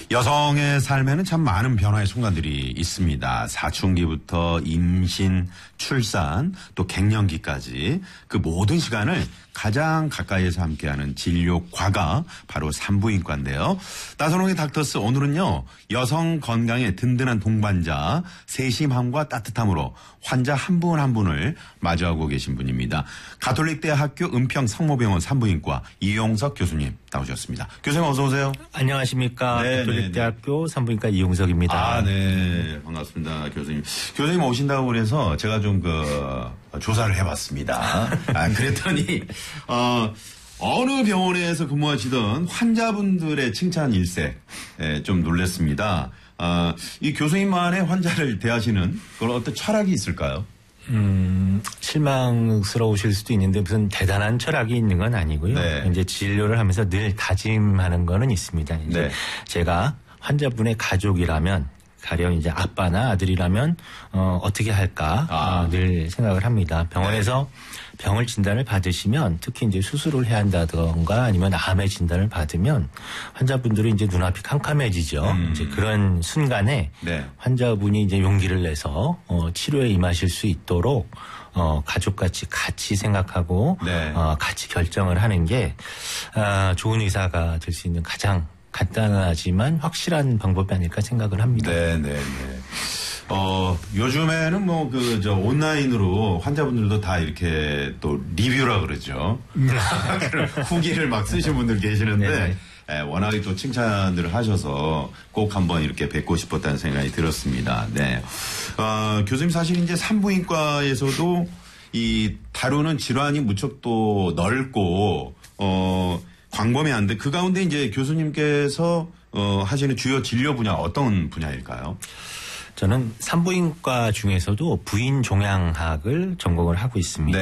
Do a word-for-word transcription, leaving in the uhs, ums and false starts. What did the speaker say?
여성의 삶에는 참 많은 변화의 순간들이 있습니다. 사춘기부터 임신, 출산, 또 갱년기까지 그 모든 시간을 가장 가까이에서 함께하는 진료과가 바로 산부인과인데요. 나선홍의 닥터스 오늘은요. 여성 건강의 든든한 동반자 세심함과 따뜻함으로 환자 한 분 한 분을 마주하고 계신 분입니다. 가톨릭대학교 은평성모병원 산부인과 이용석 교수님 나오셨습니다. 교수님 어서 오세요. 안녕하십니까. 네, 가톨릭대학교 네, 산부인과 이용석입니다. 아, 네. 반갑습니다. 교수님. 교수님 오신다고 그래서 제가 좀 그 조사를 해봤습니다. 아, 그랬더니 어, 어느 병원에서 근무하시던 환자분들의 칭찬 일색 예, 좀 놀랐습니다. 아, 이 교수님만의 환자를 대하시는 그런 어떤 철학이 있을까요? 음, 실망스러우실 수도 있는데 무슨 대단한 철학이 있는 건 아니고요. 네. 이제 진료를 하면서 늘 다짐하는 거는 있습니다. 이제 네. 제가 환자분의 가족이라면 가령 이제 아빠나 아들이라면 어, 어떻게 할까 아. 어, 늘 생각을 합니다. 병원에서 네. 병을 진단을 받으시면 특히 이제 수술을 해야 한다던가 아니면 암의 진단을 받으면 환자분들이 이제 눈앞이 캄캄해지죠. 음. 이제 그런 순간에 네. 환자분이 이제 용기를 내서 어, 치료에 임하실 수 있도록 어, 가족같이 같이 생각하고 네. 어, 같이 결정을 하는 게 아, 좋은 의사가 될 수 있는 가장 간단하지만 확실한 방법이 아닐까 생각을 합니다. 네, 네, 네. 어, 요즘에는 뭐 그 저 온라인으로 환자분들도 다 이렇게 또 리뷰라 그러죠. 후기를 막 쓰신 분들 계시는데 예, 워낙에 또 칭찬들을 하셔서 꼭 한번 이렇게 뵙고 싶었다는 생각이 들었습니다. 네. 어, 교수님 사실 이제 산부인과에서도 이 다루는 질환이 무척 또 넓고 어 광범위한데 그 가운데 이제 교수님께서 어, 하시는 주요 진료 분야 어떤 분야일까요? 저는 산부인과 중에서도 부인 종양학을 전공을 하고 있습니다.